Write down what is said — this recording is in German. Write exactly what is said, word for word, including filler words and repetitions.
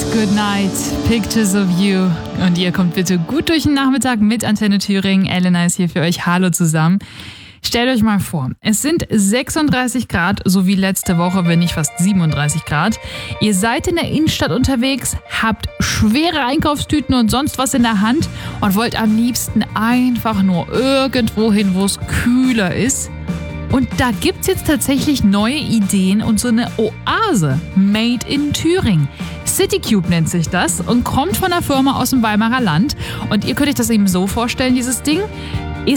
Good Night, Pictures of You. Und ihr kommt bitte gut durch den Nachmittag mit Antenne Thüringen. Elena ist hier für euch. Hallo zusammen. Stellt euch mal vor, es sind sechsunddreißig Grad, so wie letzte Woche, wenn nicht fast siebenunddreißig Grad. Ihr seid in der Innenstadt unterwegs, habt schwere Einkaufstüten und sonst was in der Hand und wollt am liebsten einfach nur irgendwo hin, wo es kühler ist. Und da gibt's jetzt tatsächlich neue Ideen und so eine Oase, made in Thüringen. CityCube nennt sich das und kommt von einer Firma aus dem Weimarer Land. Und ihr könnt euch das eben so vorstellen, dieses Ding.